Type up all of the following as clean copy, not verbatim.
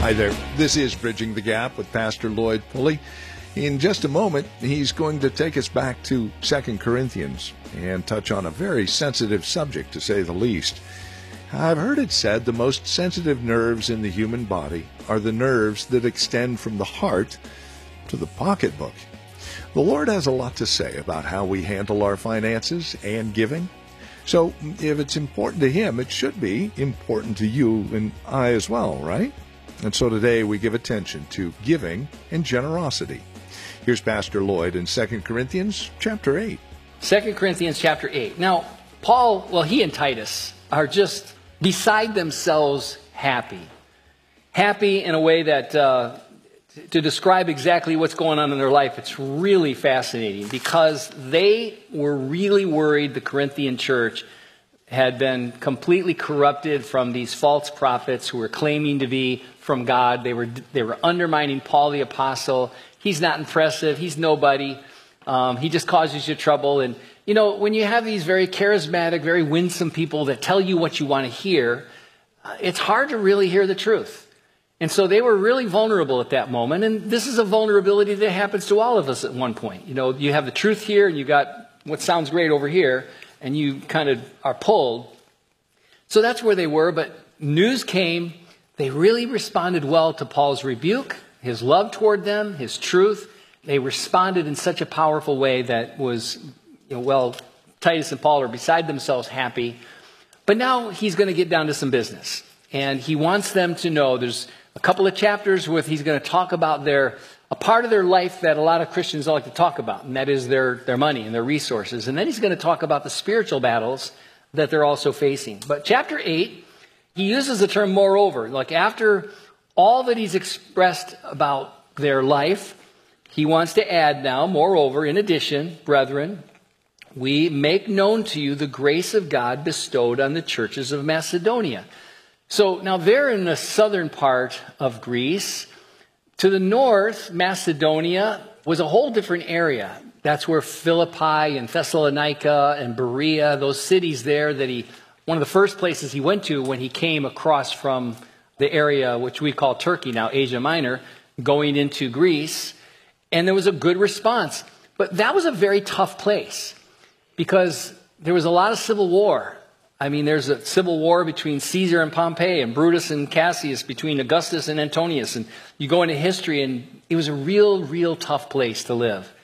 Hi there. This is Bridging the Gap with Pastor Lloyd Pulley. In just a moment, he's going to take us back to 2 Corinthians and touch on a very sensitive subject, to say the least. I've heard it said the most sensitive nerves in the human body are the nerves that extend from the heart to the pocketbook. The Lord has a lot to say about how we handle our finances and giving. So if it's important to Him, it should be important to you and I as well, right? And so today we give attention to giving and generosity. Here's Pastor Lloyd in 2 Corinthians chapter 8. 2 Corinthians chapter 8. Now, Paul, he and Titus are just beside themselves happy. Happy in a way that, to describe exactly what's going on in their life, it's really fascinating because they were really worried the Corinthian church had been completely corrupted from these false prophets who were claiming to be from God. They were undermining Paul the apostle. He's not impressive. He's nobody. He just causes you trouble. And, when you have these very charismatic, very winsome people that tell you what you want to hear, it's hard to really hear the truth. And so they were really vulnerable at that moment. And this is a vulnerability that happens to all of us at one point. You have the truth here and you got what sounds great over here, and you kind of are pulled. So that's where they were. But news came. They really responded well to Paul's rebuke, his love toward them, his truth. They responded in such a powerful way that was, Titus and Paul are beside themselves happy. But now he's going to get down to some business. And he wants them to know there's a couple of chapters where he's going to talk about a part of their life that a lot of Christians like to talk about, and that is their money and their resources. And then he's going to talk about the spiritual battles that they're also facing. But chapter 8, he uses the term moreover. Like after all that he's expressed about their life, he wants to add now, moreover, in addition, brethren, we make known to you the grace of God bestowed on the churches of Macedonia. So now they're in the southern part of Greece. To the north, Macedonia was a whole different area. That's where Philippi and Thessalonica and Berea, those cities there one of the first places he went to when he came across from the area which we call Turkey now, Asia Minor, going into Greece. And there was a good response. But that was a very tough place because there was a lot of civil war. There's a civil war between Caesar and Pompey and Brutus and Cassius, between Augustus and Antonius. And you go into history and it was a real, real tough place to live.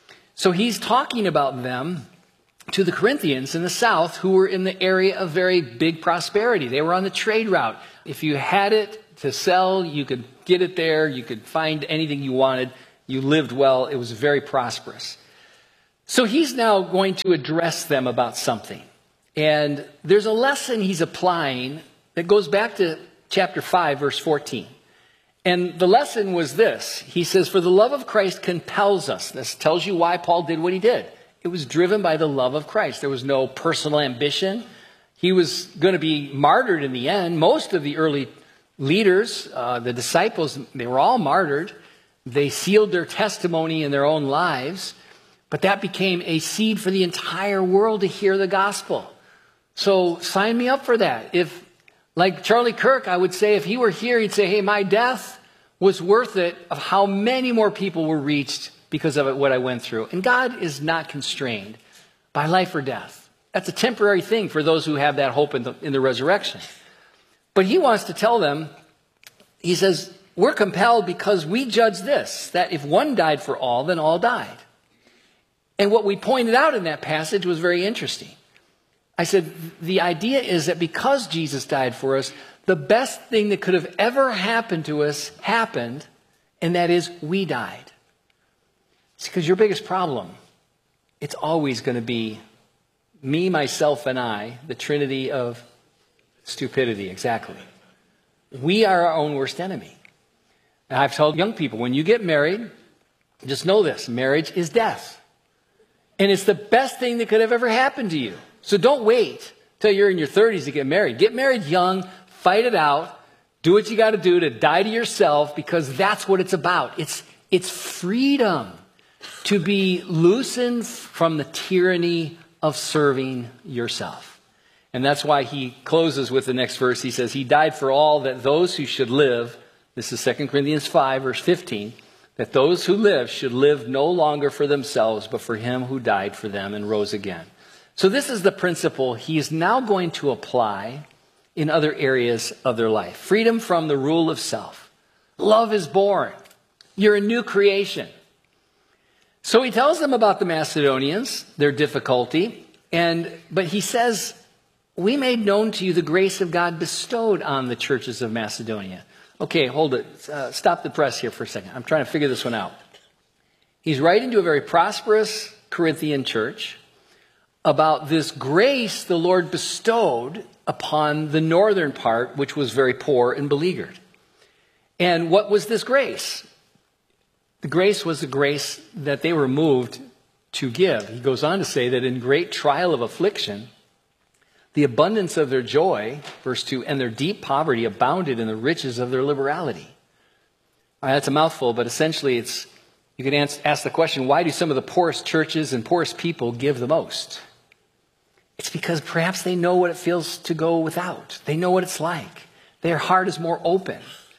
So he's talking about them to the Corinthians in the south who were in the area of very big prosperity. They were on the trade route. If you had it to sell, you could get it there. You could find anything you wanted. You lived well. It was very prosperous. So he's now going to address them about something. And there's a lesson he's applying that goes back to chapter 5, verse 14. And the lesson was this. He says, for the love of Christ compels us. This tells you why Paul did what he did. It was driven by the love of Christ. There was no personal ambition. He was going to be martyred in the end. Most of the early leaders, the disciples, they were all martyred. They sealed their testimony in their own lives. But that became a seed for the entire world to hear the gospel. So sign me up for that. If, like Charlie Kirk, I would say if he were here, he'd say, hey, my death was worth it of how many more people were reached because of what I went through. And God is not constrained by life or death. That's a temporary thing for those who have that hope in the resurrection. But he wants to tell them, he says, we're compelled because we judge this, that if one died for all, then all died. And what we pointed out in that passage was very interesting. I said, the idea is that because Jesus died for us, the best thing that could have ever happened to us happened, and that is we died. It's because your biggest problem, it's always going to be me, myself, and I, the trinity of stupidity, exactly. We are our own worst enemy. And I've told young people, when you get married, just know this, marriage is death. And it's the best thing that could have ever happened to you. So don't wait till you're in your 30s to get married. Get married young, fight it out, do what you got to do to die to yourself, because that's what it's about. It's freedom to be loosened from the tyranny of serving yourself. And that's why he closes with the next verse. He says, he died for all, that those who should live This is 2 Corinthians 5, verse 15, that those who live should live no longer for themselves, but for him who died for them and rose again. So this is the principle he is now going to apply in other areas of their life. Freedom from the rule of self. Love is born. You're a new creation. So he tells them about the Macedonians, their difficulty, but he says, we made known to you the grace of God bestowed on the churches of Macedonia. Okay, hold it. Stop the press here for a second. I'm trying to figure this one out. He's writing to a very prosperous Corinthian church about this grace the Lord bestowed upon the northern part, which was very poor and beleaguered. And what was this grace? The grace was the grace that they were moved to give. He goes on to say that in great trial of affliction, the abundance of their joy, verse 2, and their deep poverty abounded in the riches of their liberality. All right, that's a mouthful, but essentially you can ask the question, why do some of the poorest churches and poorest people give the most? It's because perhaps they know what it feels to go without. They know what it's like. Their heart is more open.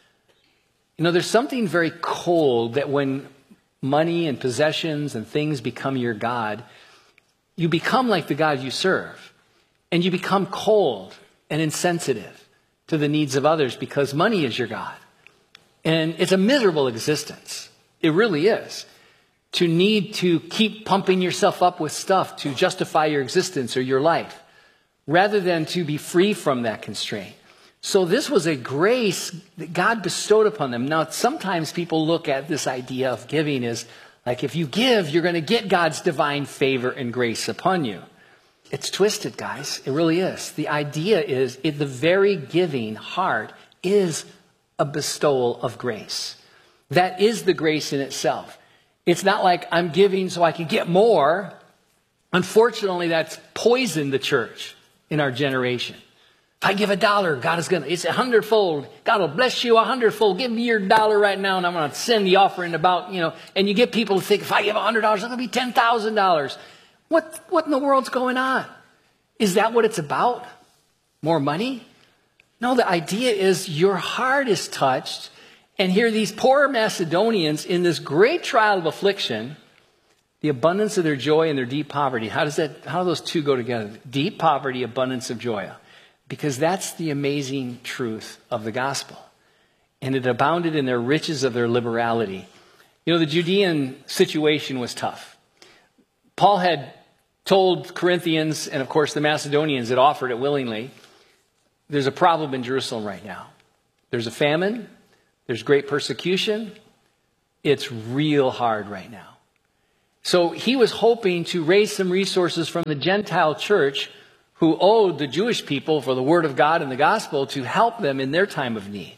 You know, there's something very cold that when money and possessions and things become your God, you become like the God you serve. And you become cold and insensitive to the needs of others because money is your God. And it's a miserable existence. It really is. To need to keep pumping yourself up with stuff to justify your existence or your life, rather than to be free from that constraint. So this was a grace that God bestowed upon them. Now, sometimes people look at this idea of giving as like, if you give, you're going to get God's divine favor and grace upon you. It's twisted, guys. It really is. The idea is the very giving heart is a bestowal of grace. That is the grace in itself. It's not like I'm giving so I can get more. Unfortunately, that's poisoned the church in our generation. If I give $1, God is it's 100-fold. God will bless you 100-fold. Give me your $1 right now, and I'm going to send the offering about, and you get people to think, if I give $100, it's going to be $10,000. What in the world's going on? Is that what it's about? More money? No, the idea is your heart is touched. And here these poor Macedonians in this great trial of affliction, the abundance of their joy and their deep poverty. How do those two go together? Deep poverty, abundance of joy. Because that's the amazing truth of the gospel. And it abounded in their riches of their liberality. The Judean situation was tough. Paul had told Corinthians, and of course the Macedonians that offered it willingly, there's a problem in Jerusalem right now. There's a famine. There's great persecution. It's real hard right now. So he was hoping to raise some resources from the Gentile church who owed the Jewish people for the word of God and the gospel to help them in their time of need.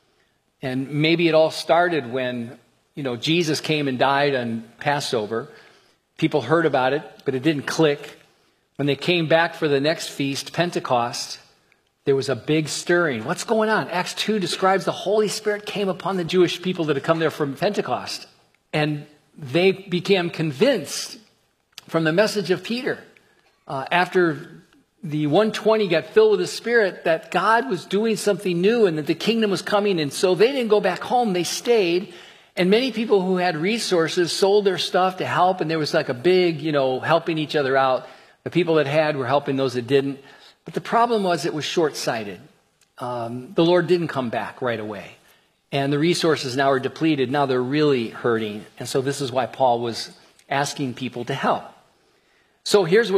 And maybe it all started when, Jesus came and died on Passover. People heard about it, but it didn't click. When they came back for the next feast, Pentecost, there was a big stirring. What's going on? Acts 2 describes the Holy Spirit came upon the Jewish people that had come there from Pentecost. And they became convinced from the message of Peter, after the 120 got filled with the Spirit, that God was doing something new and that the kingdom was coming. And so they didn't go back home. They stayed. And many people who had resources sold their stuff to help. And there was like a big, helping each other out. The people that had were helping those that didn't. But the problem was it was short-sighted. The Lord didn't come back right away. And the resources now are depleted. Now they're really hurting. And so this is why Paul was asking people to help. So here's what